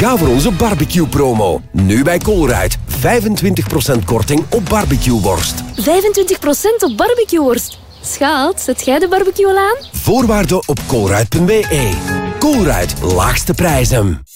Ga voor onze barbecue-promo. Nu bij Colruyt. 25% korting op barbecueworst. 25% op barbecueworst. Schat, zet jij de barbecue al aan? Voorwaarden op colruyt.be. Colruyt, laagste prijzen.